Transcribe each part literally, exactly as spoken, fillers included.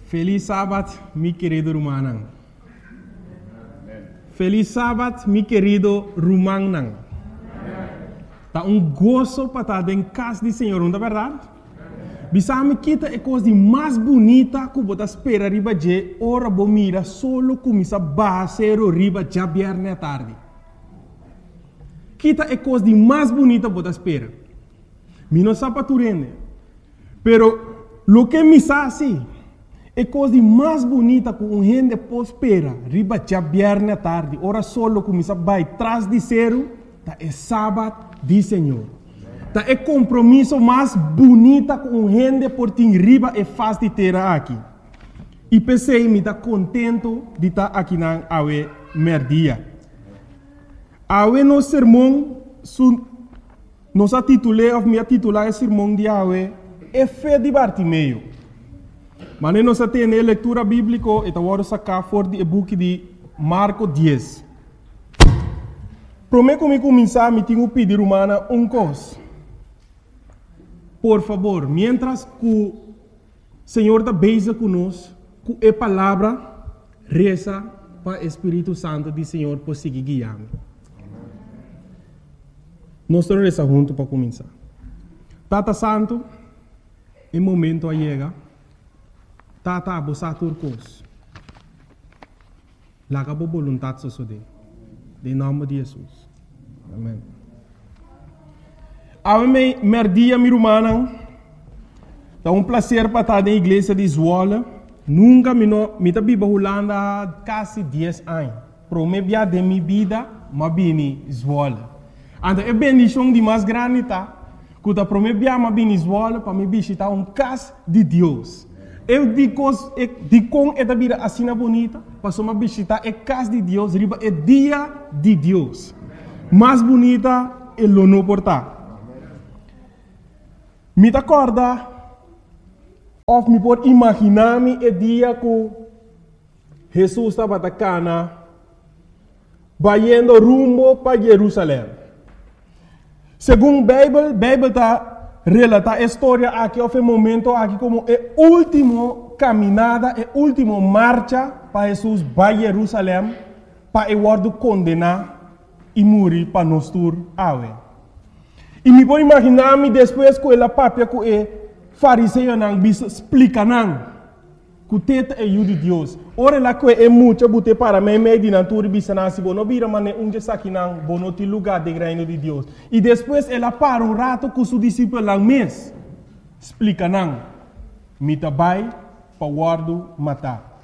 Feliz sábado, mi querido Rumanang. Feliz sábado, mi querido Rumanang. Tá um gozo para estar em casa do Senhor, não é verdade? Bisame kita é coisa mais bonita que você espera riba de ora bomira solo começa a baixar riba já viernes à tarde. Kita é coisa mais bonita que você espera. Mi não sabe tu rende. Pero lo que me sabe é coisa mais bonita que um gente pode esperar riba já viernes à tarde. Ora solo começa a baixar atrás de zero, tá é sábado do Senhor. Tá é compromisso mais bonita com um gente por ter riba e faz de ter aqui. E pensei me tá contento de estar aqui na awe merdia. Awe no sermão su nos a titulei of me titular o sermão de awe é fé de Bartimeu. Mas nós temos a leitura bíblica e agora sacar for de book de Marco dez. Prometo me começar me tenho pedir humana um coisa. Por favor, mientras que o Senhor está beija conosco, com a palavra, reza para o Espírito Santo do Senhor por seguir guiando. Nós vamos rezar juntos para começar. Tata Santo, em momento a chega, Tata a bossa turcos. Laga a vontade só de. Em nome de Jesus. Amém. A mim, merdia, minha irmã, é um prazer para estar na igreja de Zwolle. Nunca me está viva Holanda há quase dez anos. Para mim, de minha vida, mas vim Zwolle. Então, é bendição de mais grande, tá? Quando para mim, eu vim Zwolle, para mim, visitar um casa de Deus. Eu digo com esta vida assim bonita, para só visitar a casa de Deus, riba é dia de Deus. Mais bonita é o não portar. Me acorda, ou me pode imaginar-me o dia que Jesus estava na cana, indo rumo para Jerusalém. Segundo a Bíblia, a Bíblia está relata a história aqui, houve um momento aqui como a última caminhada, a última marcha para Jesus para Jerusalém, para o word condenar e morrer para nós tur awe. E me pode imaginar-me depois que ela papia que o fariseu não bisa explica não, que o teta é o de Deus. Ora lá que é muito bote para mim meio de natura bisa não se bono vira mas um dia aqui não bono te lugar de reino de Deus. E depois ela para um rato com seu discípulo lá mês explica não, me tabai para guardo matar.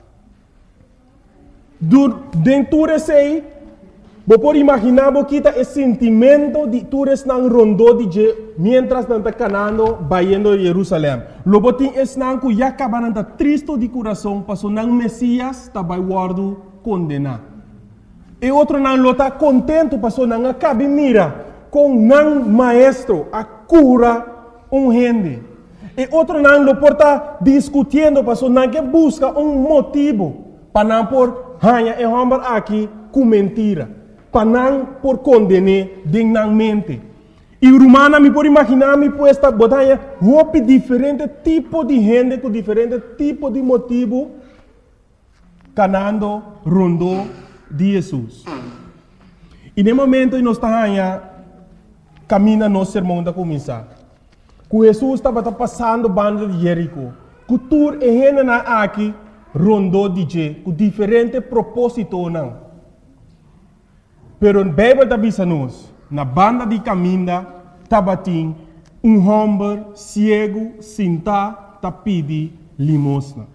Dentro desse você pode imaginar que está esse sentimento de todos não rondou de mientras não está canando indo a Jerusalém. Logo tem esse não que já acaba não está triste de coração, passou não Messias está vai guardo condenar. E outro não está contente, passou não acaba mira com não maestro a cura um gente. E outro não lo porta discutindo, passou não que busca um motivo para não por hanha e homem aqui com mentira. Para não por condenar dignamente. E o romano me pode imaginar me puesta botanha roupa diferente tipo de gente com diferente tipo de motivo canando rondou de Jesus. E no momento nós estamos caminhando nosso sermão da começar. Que Jesus estava passando banda de Jerico. Que tur e gente na aqui rondou de je com diferente propósito não. Pero a Bíblia está dizendo na banda de caminho, tabatim, um homem cego, sentado, tá pedi limosna.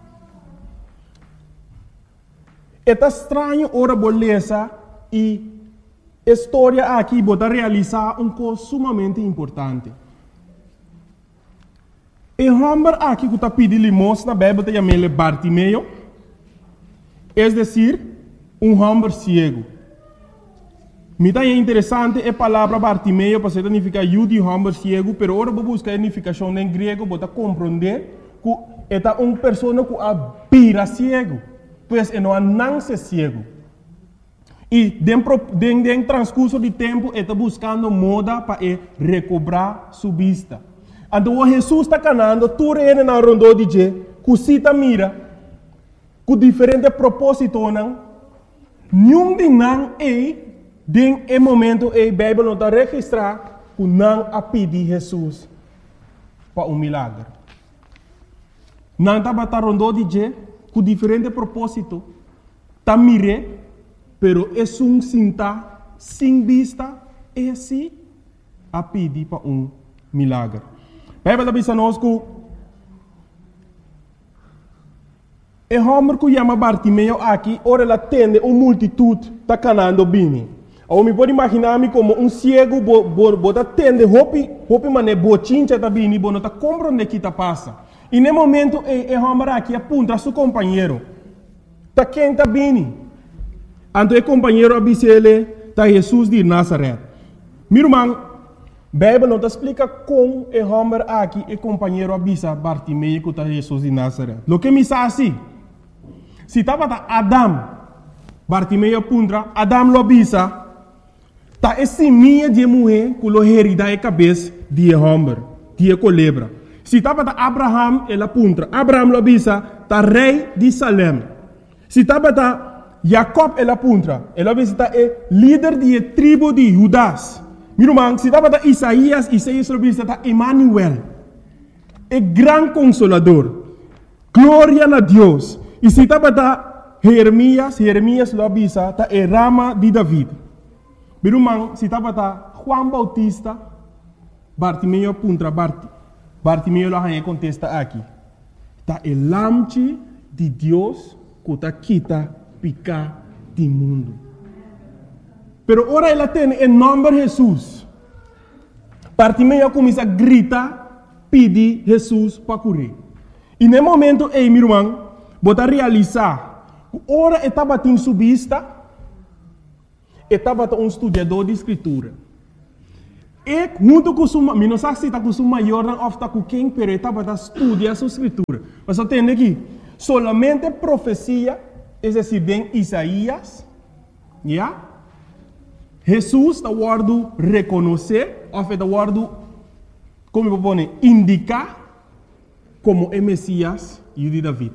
É estranho ora beleza e a história aqui bota realizar um coisa sumamente importante. O homem aqui que tá pedi limosna, a Bíblia está chamando Bartimeu, é decir, um homem cego. Me é interessante a palavra Bartimeu para significar eu de homem cego, pero agora vou buscar a significação em grego para compreender que é uma pessoa que abira cego, pois é não nasce cego. E dentro do transcurso de tempo está buscando moda para recobrar sua vista. Então Jesus está canando, tu reina na rondô de je, cusita mira, com diferente propósito, não? Nenhum de não é, den é momento é a Bíblia não está registrar que não a pedir Jesus para um milagre. Não está batendo de je, com diferente propósito, está mire, pero é um cinta, sem vista, é assim, a pedir para um milagre. A Bíblia diz a nós que e homem que chama Bartimeu aqui, ora ela tende uma multitude está canando bem. Ou me pode imaginar-me como um cego, bota tende, hopi, hopi mané, bochincha está bem, bota está compreendendo que está passa. E no momento, e homem aqui aponta a seu companheiro. Está quem está bem. Então o companheiro avisa ele, está Jesus de Nazaré. Meu irmão, a Bíblia não explica como o homem aqui, o companheiro avisa Bartimeu que está Jesus de Nazaré. O que me sabe assim? Se estava Adam, Bartimeu apunta, Adam lo avisa, está esse minha de mulher que lo herida a cabeça de homem, de culebra. Se estava Abraham, ele apunta, Abraham lo avisa, está rei de Salem. Se estava Jacob, ele apunta, ele avisa, está líder de tribo de Judas. Meu irmão, se estava Isaías, Isaías lo avisa, está Emmanuel, é grande consolador, glória a Deus. E se estava Jeremias, Jeremias lo avisa, está a rama de David. Meu irmão, se estava Juan Bautista, Bartimeu apunta, Bart, Bartimeu lo arranha contesta aqui. Está o lamche de Deus que está quita picar do mundo. Pero ora ela tem o nome de Jesus. Bartimeu começa a gritar, pedir Jesus para curar. E no momento, ei, meu irmão, bota realizar, ora estava em subista, estava um estudador de escritura. E junto com o não sei se está com o maior ou está com quem, pero estava a estudar a escritura. Mas você tem aqui, solamente profecia, é decir, bem Isaías, já? Jesus está guardando reconhecer, ou está guardando, como eu vou dizer, indicar como é Messias e o de David.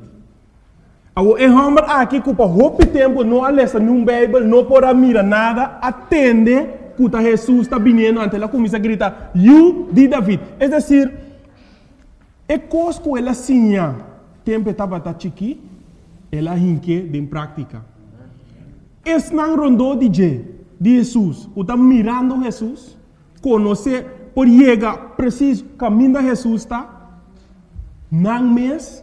O homem aqui que por muito tempo não alessa num Bíblia, não pode mirar nada, atende que Jesus está vindo, ante ela começa a gritar, "You de David". É decir, é coisa que ela sinha, tempo estava chiqui, ela hinque de prática. Esse não rondou de Jesus, o está mirando Jesus, conhecer, por chegar preciso caminho de Jesus está, não mês.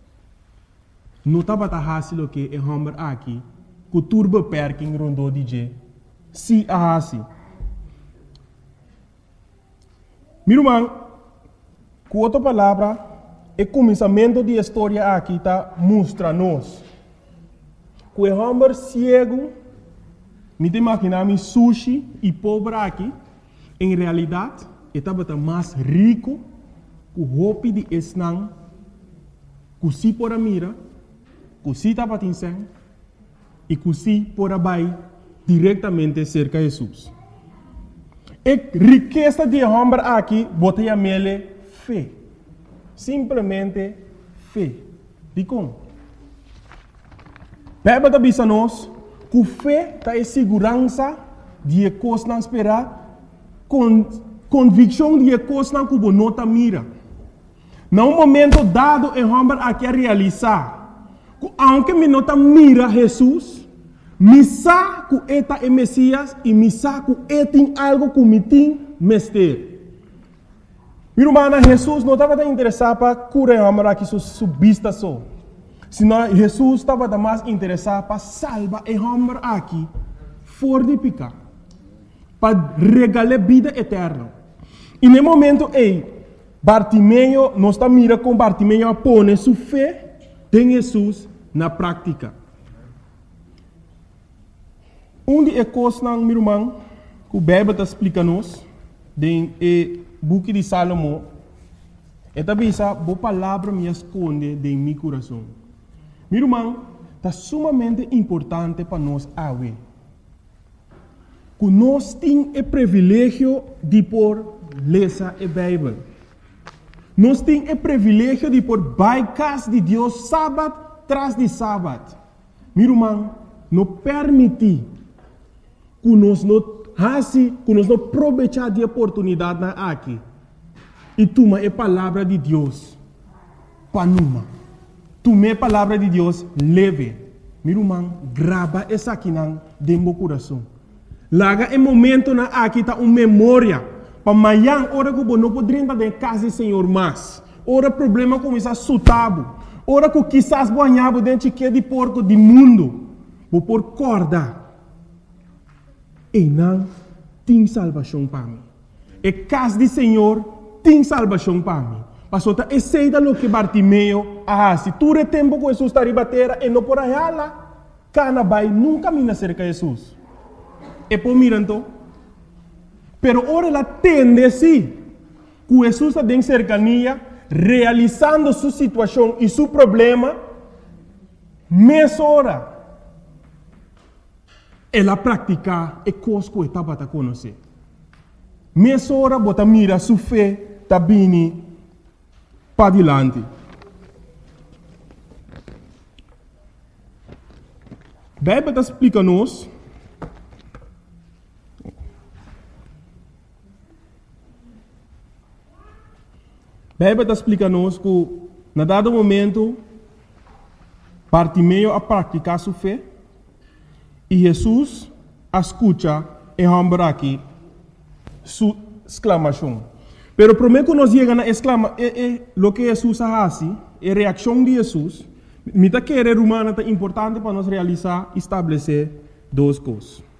Não estava fácil que o homem aqui, que o turbo perking rondou de G. Se a assim. Meu irmão, com outra palavra, o começamento da história aqui está mostrando-nos que o homem cego, me imaginar sushi e pobre aqui, em realidade, estava mais rico que o roupa de esnang, que se por a mira, que se estava atingindo e que se por abaixo diretamente cerca de Jesus. A riqueza de homem aqui, bota a mele fé. Simplesmente fé. De como? Bíblia está dizendo nós que fé está em segurança de coisas não esperar, com convicção de coisas não que não está mira. Num momento dado, o homem aqui a realizar, aunque me não mira Jesus, me sabe que eta é Messias e me sabe que é tem algo que me tem mestre. Meu irmão, Jesus não estava interessado para curar o homem aqui sua vista só. Senão Jesus estava mais interessado para salvar o homem aqui fora de pecar, para regalar vida eterna. E no momento, ei, Bartimeu não está mira com Bartimeu a pôr sua fé em Jesus na prática. Um de coisas, meu irmão, que o Bíblia está explicando-nos, no book de Salomão, é também essa boa palavra me esconde em meu coração. Meu irmão, está sumamente importante para nós ver que nós temos o privilégio de por ler a Bíblia. Nós temos o privilégio de por baixar de Deus sábado tras de sábado. Meu irmão, não permite que nós não façamos, que nós não aproveitar de oportunidade na aqui. E toma a palavra de Deus para numa. Toma a palavra de Deus leve. Meu irmão, grava essa aqui dentro do coração. Laga em momento na aqui tá uma memória. Para amanhã, hora que não poderia estar em casa do Senhor mais. Ora problema começa a sutabo. Ora que quizás banhava dentro de porco do mundo. Vou por corda. E não tem salvação para mim. E casa do Senhor tem salvação para mim. Pastor, tá esse o que Bartimeu ah, se tu é tempo que Jesus está ribatera e não por aí lá, cana vai nunca me cerca de Jesus. E por mirando, pero ora ela tende sim, que Jesus está em cercania, realizando sua situação e seu problema, meia hora. Ela pratica e coisa que estava a conhecer. Meia hora, bota mira sua fé, está vindo para adiante. Bíblia explica-nos Bíblia explica-nos que, na dado momento, Bartimeu a praticar sua fé e Jesus escuta e rambra aqui sua exclamação. Pero primeiro que nós chegamos na exclama, é, é, o que Jesus faz, é a reação de Jesus. Me está querer humana é importante para nós realizar e estabelecer duas coisas.